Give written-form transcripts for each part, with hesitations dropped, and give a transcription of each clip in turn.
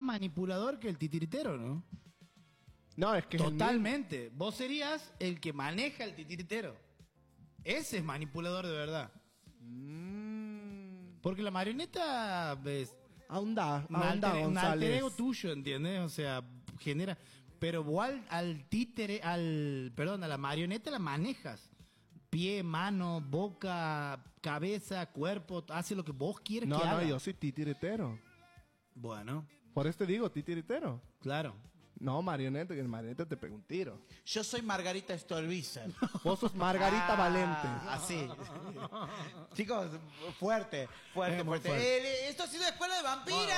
manipulador que el titiritero, ¿no? No, es que Totalmente. Vos serías el que maneja el titiritero. Ese es manipulador de verdad. Porque la marioneta es Anda, un alter ego González. tuyo, ¿entiendes? O sea, genera... Pero vos al títere, a la marioneta la manejas. Pie, mano, boca, cabeza, cuerpo, hace lo que vos quieres que haga. No, yo soy titiritero. Bueno, Por eso te digo, titiritero. claro. No, marioneta, que el marioneta te pega un tiro. Yo soy Margarita Stolbizer. Vos sos Margarita Valente. Así. Chicos, fuerte. Muy fuerte. Esto ha sido Escuela de Vampiras.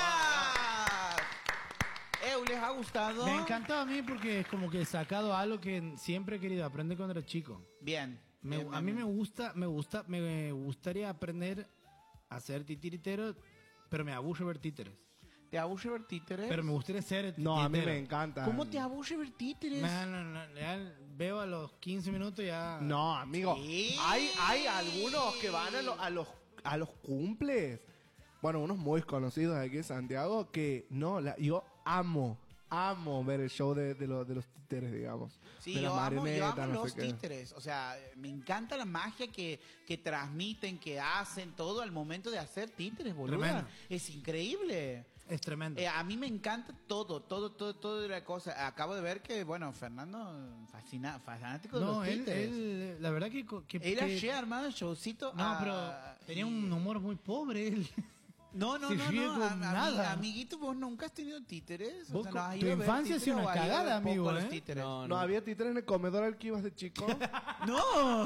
¿Les ha gustado? Me encantó a mí porque es como que he sacado algo que siempre he querido aprender cuando era chico. Bien. A mí me gustaría aprender a ser titiritero, pero me aburre ver títeres. ¿Te aburre ver títeres? Pero me gustaría ser No, a mí titiritero. me encanta. ¿Cómo te aburre ver títeres? No, ya veo a los 15 minutos ya... No, amigo. ¿Qué? Hay algunos que van a los cumples. Bueno, unos muy conocidos aquí en Santiago que yo amo ver el show de los títeres, digamos. Sí, de la yo amo marioneta, no los sé qué. títeres. O sea, me encanta la magia que transmiten, que hacen todo al momento de hacer títeres, boludo. Tremendo. Es increíble. Es tremendo. A mí me encanta todo de la cosa. Acabo de ver que, bueno, Fernando, fanático de No, los títeres. él, la verdad que Él ayer armado el showcito. No, pero tenía un humor muy pobre él. No, Se ríe con nada. Amiguito, vos nunca has tenido títeres. Vos ¿no has tu ido a ver infancia ha sido títeres una o has ido a cagada, ver poco amigo, a los ¿eh? títeres? No había títeres en el comedor al que ibas de chico. ¡No!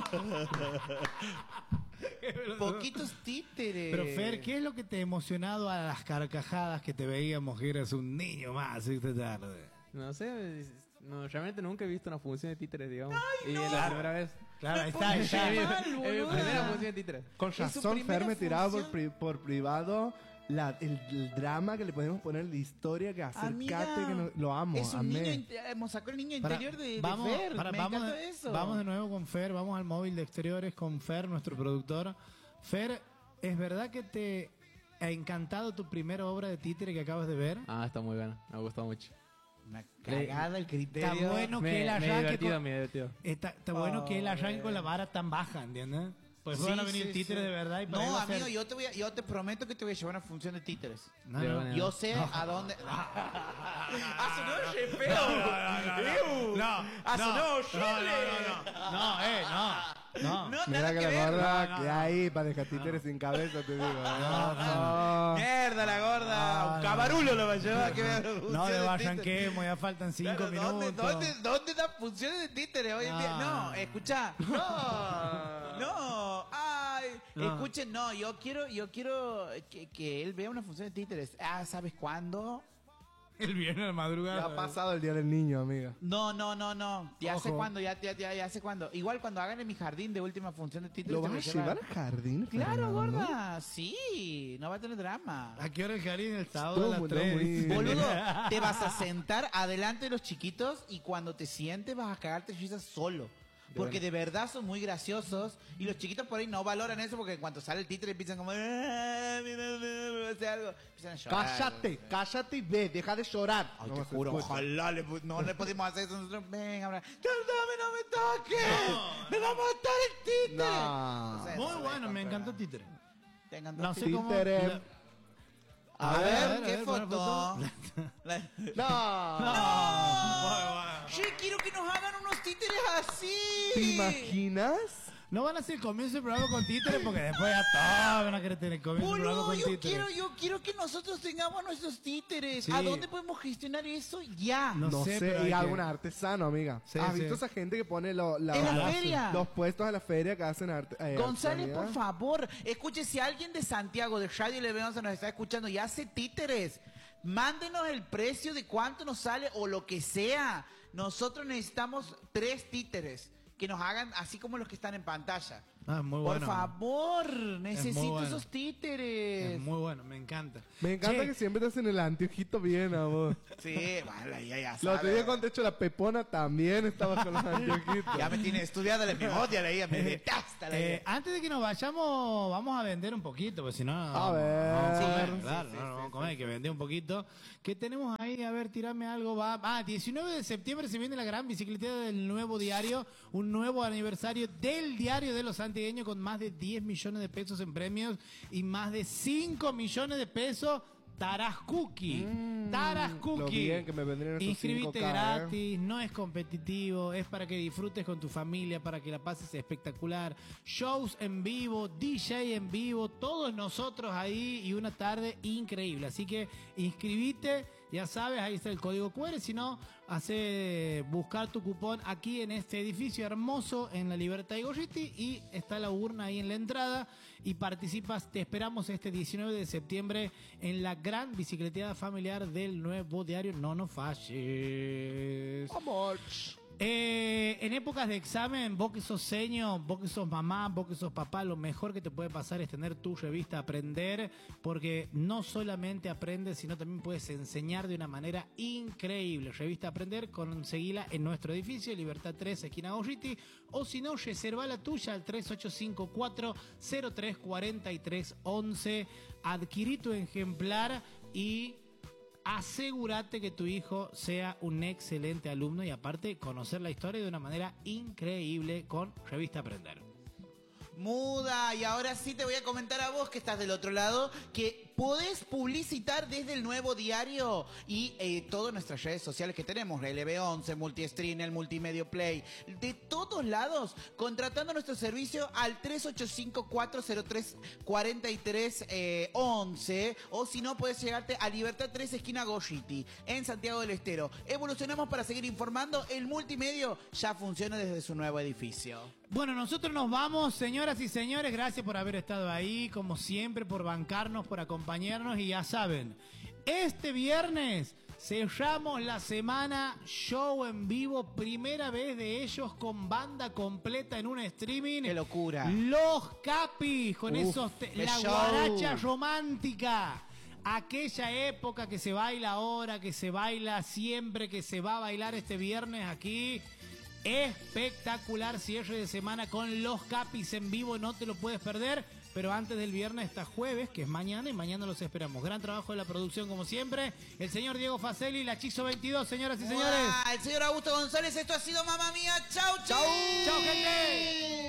Poquitos títeres. Pero Fer, ¿qué es lo que te ha emocionado a las carcajadas que te veíamos que eras un niño más esta tarde? No sé, realmente nunca he visto una función de títeres, digamos. Y es la primera vez. Claro, ahí Pero está. ponte mal, Es mi boluda. primera función de títeres. Con Es su razón, primera Fer me tiraba función. por privado el drama que le podemos poner, la historia que acercate, Amiga, que lo amo, es un amé. niño, hemos sacado el niño interior de Fer. vamos, Me encantó de, eso. vamos de nuevo con Fer, vamos al móvil de exteriores con Fer, nuestro productor. Fer, ¿es verdad que te ha encantado tu primera obra de títere que acabas de ver? Ah, está muy buena. Me ha gustado mucho. Una cagada el criterio. Está bueno que él Me arranque divertido, con, me divertido. está bueno que él arranque con la vara tan baja, ¿entiendes? Pues van a venir títeres de verdad y para él No, va a ser- amigo, yo te prometo que te voy a llevar a una función de títeres. No, De no. buena. Yo sé a dónde. ¡Ah, sonó re feo! ¡Ah, sonó horrible! No. No, Mira nada que que la ver. gorda no, que no. hay para dejar títeres sin cabeza, te digo. Mierda, la gorda. No, Un cabarulo lo va a llevar. Que vea No funciones le de arranquemos, ya faltan 5 Claro, minutos. ¿Dónde dan funciones de títeres hoy en día? No, escuchá. No. Ay, No. escuchen, no, yo quiero que él vea una función de títeres. Ah, ¿sabes cuándo? El viernes a la madrugada. Ya ha pasado el día del niño, amiga. No. Ya sé Ojo. cuándo, ya sé cuándo. Igual cuando hagan en mi jardín de última función de títeres. ¿Lo te vas voy a llevar al jardín? Claro, Fernando? gorda. Sí, no va a tener drama. ¿A qué hora el jardín? El sábado a las Estuvo 3. muy- Boludo, te vas a sentar adelante de los chiquitos y cuando te sientes vas a cagarte risas solo. Porque de verdad son muy graciosos y los chiquitos por ahí no valoran eso porque en cuanto sale el títere empiezan como hacer algo, empiezan a llorar. Cállate y ve, deja de llorar. Ay, No te se juro, escucha. ojalá no le podemos hacer eso nosotros. Venga, ahora. No me toques. Me va a matar el títere. No. O sea, Muy eso bueno, es me contra- encantó títere. Te encantó No el sé títere. cómo... Títere. A ver, ¿qué buena foto? No. ¡No! Yo quiero que nos hagan unos títeres así. ¿Te imaginas? No van a hacer el comienzo del programa con títere porque después ya todos van a querer tener el comienzo del programa Boludo, con títere. yo quiero que nosotros tengamos nuestros títeres. Sí. ¿A dónde podemos gestionar eso? Ya. No sé, pero y hay algún que- artesano, amiga. Sí, ¿Has sí. visto esa gente que pone En la feria. los puestos a la feria que hacen arte? González, por artesanía? favor, escuche, si alguien de Santiago, de Radio Levenza nos está escuchando y hace títeres, mándenos el precio de cuánto nos sale o lo que sea. Nosotros necesitamos 3 títeres que nos hagan así como los que están en pantalla. Ah, muy Por bueno. favor, necesito bueno. esos títeres. Es muy bueno, me encanta. Me encanta Che, que siempre te hacen el anteojito bien a vos. Sí, bueno, ya Lo otro día sabes. cuando te hecho la pepona también estaba con los anteojitos. Ya me tiene estudiada la memoria, ella me detesta la idea. antes de que nos vayamos, vamos a vender un poquito, porque si no... A ver. vamos a comer, Sí, claro, sí, no, sí, vamos a sí, comer, hay que vender un poquito. ¿Qué tenemos ahí? A ver, tirame algo. Va. 19 de septiembre se viene la gran bicicleta del Nuevo Diario, un nuevo aniversario del Diario de los Santiagueños con más de 10 millones de pesos en premios y más de 5 millones de pesos. Tarascuki. Tarascuki. Lo bien que me vendrían esos Inscribite 5K, gratis, no es competitivo, es para que disfrutes con tu familia, para que la pases espectacular. Shows en vivo, DJ en vivo, todos nosotros ahí y una tarde increíble. Así que inscribite, ya sabes, ahí está el código QR, si no, hace buscar tu cupón aquí en este edificio hermoso en la Libertad y Gorriti y está la urna ahí en la entrada y participas, te esperamos este 19 de septiembre en la gran bicicleteada familiar del Nuevo Diario, no nos falles. Vamos. En épocas de examen, vos que sos seño, vos que sos mamá, vos que sos papá, lo mejor que te puede pasar es tener tu revista Aprender, porque no solamente aprendes, sino también puedes enseñar de una manera increíble. Revista Aprender, conseguila en nuestro edificio, Libertad 3, esquina Gorriti, o si no, reserva la tuya al 3854-034311, adquirí tu ejemplar y... asegúrate que tu hijo sea un excelente alumno y aparte conocer la historia de una manera increíble con Revista Aprender. Muda, y ahora sí te voy a comentar a vos que estás del otro lado, que podés publicitar desde el Nuevo Diario y todas nuestras redes sociales que tenemos, LB11, Multistream, el Multimedio Play, de todos lados, contratando nuestro servicio al 3854034311 o si no, puedes llegarte a Libertad 3, esquina Gorriti, en Santiago del Estero. Evolucionamos para seguir informando, el Multimedio ya funciona desde su nuevo edificio. Bueno, nosotros nos vamos, señoras y señores, gracias por haber estado ahí, como siempre, por bancarnos, por acompañarnos y ya saben, este viernes cerramos la semana, show en vivo, primera vez de ellos con banda completa en un streaming. ¡Qué locura! Los Capis, con esos qué la show. guaracha romántica. Aquella época que se baila ahora, que se baila siempre, que se va a bailar este viernes aquí. Espectacular cierre de semana con los Capis en vivo, no te lo puedes perder. Pero antes del viernes está jueves, que es mañana, y mañana los esperamos. Gran trabajo de la producción, como siempre. El señor Diego Facelli, la Chizo 22, señoras y señores. El señor Augusto González, esto ha sido Mamma Mía. ¡Chau, ¡Chau, gente!